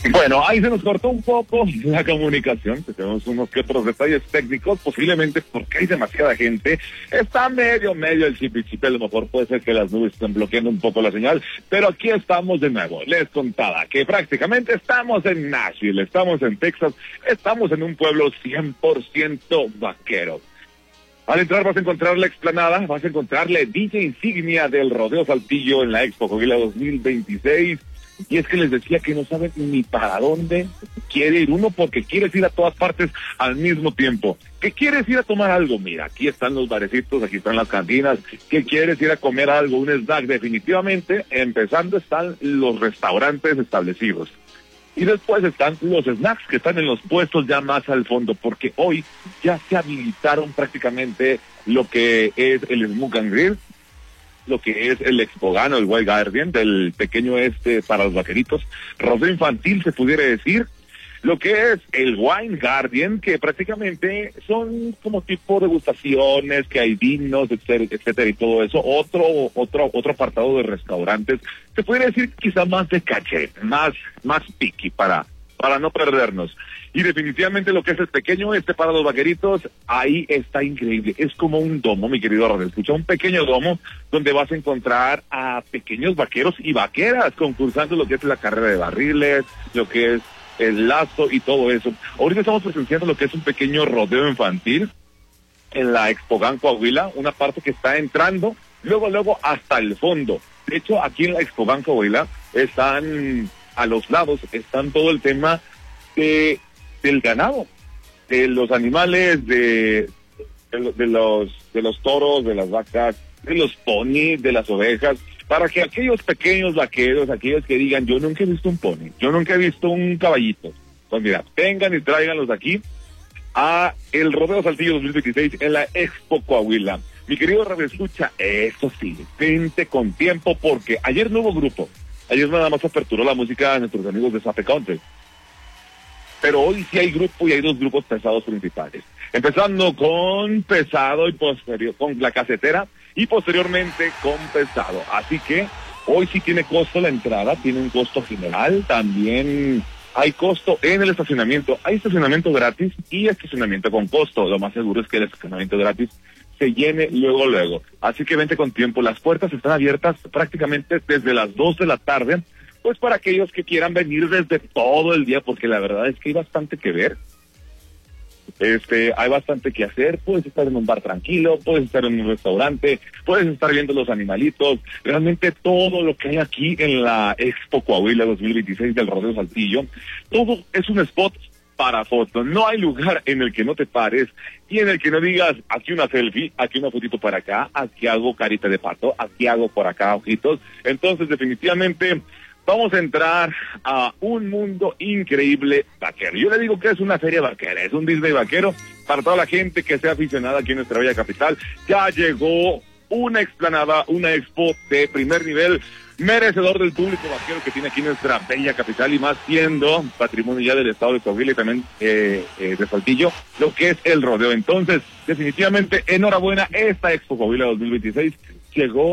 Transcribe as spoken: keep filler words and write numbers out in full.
Bueno, ahí se nos cortó un poco la comunicación, que tenemos unos que otros detalles técnicos, posiblemente porque hay demasiada gente. Está medio, medio el chipi-chipi, a lo mejor puede ser que las nubes estén bloqueando un poco la señal, pero aquí estamos de nuevo. Les contaba que prácticamente estamos en Nashville, estamos en Texas, estamos en un pueblo cien por ciento vaquero. Al entrar vas a encontrar la explanada, vas a encontrar la D J insignia del Rodeo Saltillo en la Expo Coahuila dos mil veintiséis. Y es que les decía que no saben ni para dónde quiere ir uno, porque quieres ir a todas partes al mismo tiempo. ¿Qué quieres ir a tomar algo? Mira, aquí están los barecitos, aquí están las cantinas. ¿Qué quieres ir a comer algo? Un snack. Definitivamente, empezando están los restaurantes establecidos. Y después están los snacks que están en los puestos ya más al fondo, porque hoy ya se habilitaron prácticamente lo que es el Smoke and Grill, lo que es el Expogano, el Wild Guardian, del pequeño este para los vaqueritos, rodeo infantil se pudiera decir, lo que es el Wine Guardian, que prácticamente son como tipo degustaciones, que hay vinos, etcétera, etcétera, y todo eso. Otro, otro, otro apartado de restaurantes, se pudiera decir quizá más de caché, más, más picky para, para no perdernos. Y definitivamente lo que es el pequeño este para los vaqueritos, ahí está increíble. Es como un domo, mi querido Rodel. Escucha, un pequeño domo donde vas a encontrar a pequeños vaqueros y vaqueras concursando lo que es la carrera de barriles, lo que es el lazo y todo eso. Ahorita estamos presenciando lo que es un pequeño rodeo infantil en la Expogan Coahuila, una parte que está entrando, luego, luego hasta el fondo. De hecho, aquí en la Expogan Coahuila están a los lados, están todo el tema de del ganado, de los animales, de, de, de los de los toros, de las vacas, de los ponis, de las ovejas, para que aquellos pequeños vaqueros, aquellos que digan, yo nunca he visto un pony, yo nunca he visto un caballito, pues mira, vengan y tráiganlos aquí a el Rodeo Saltillo dos mil veintiséis en la Expo Coahuila. Mi querido Radio Escucha, eso sí, vente con tiempo, porque ayer no hubo grupo, ayer nada más aperturó la música a nuestros amigos de Zape Country. Pero hoy sí hay grupo y hay dos grupos pesados principales. Empezando con pesado y posterior, con la casetera y posteriormente con pesado. Así que hoy sí tiene costo la entrada, tiene un costo general, también hay costo en el estacionamiento. Hay estacionamiento gratis y estacionamiento con costo. Lo más seguro es que el estacionamiento gratis se llene luego, luego. Así que vente con tiempo. Las puertas están abiertas prácticamente desde las dos de la tarde. Pues para aquellos que quieran venir desde todo el día, porque la verdad es que hay bastante que ver. Este, hay bastante que hacer. Puedes estar en un bar tranquilo, puedes estar en un restaurante, puedes estar viendo los animalitos. Realmente todo lo que hay aquí en la Expo Coahuila dos mil veintiséis del Rodeo Saltillo, todo es un spot para fotos. No hay lugar en el que no te pares y en el que no digas, aquí una selfie, aquí una fotito para acá, aquí hago carita de pato, aquí hago por acá ojitos. Entonces, definitivamente vamos a entrar a un mundo increíble vaquero. Yo le digo que es una feria vaquera, es un Disney vaquero para toda la gente que sea aficionada aquí en nuestra bella capital. Ya llegó una explanada, una expo de primer nivel, merecedor del público vaquero que tiene aquí nuestra bella capital, y más siendo patrimonio ya del estado de Coahuila y también eh, eh, de Saltillo, lo que es el rodeo. Entonces, definitivamente, enhorabuena, esta Expo Coahuila dos mil veintiséis llegó